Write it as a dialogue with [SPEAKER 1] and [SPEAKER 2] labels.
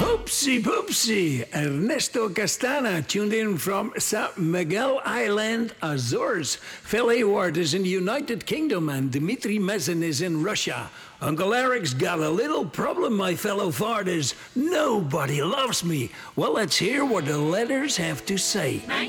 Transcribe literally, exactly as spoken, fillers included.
[SPEAKER 1] Oopsie poopsie. Ernesto Castana tuned in from San Miguel Island, Azores. Phil Hayward is in the United Kingdom and Dmitry Mezin is in Russia. Uncle Eric's got a little problem, my fellow farters. Nobody loves me. Well, let's hear what the letters have to say.